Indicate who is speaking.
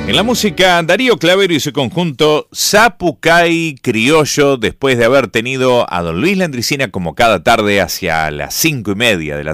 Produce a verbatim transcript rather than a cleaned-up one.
Speaker 1: En la música, Darío Clavero y su conjunto Zapucay Criollo, después de haber tenido a don Luis Landricina como cada tarde hacia las cinco y media de la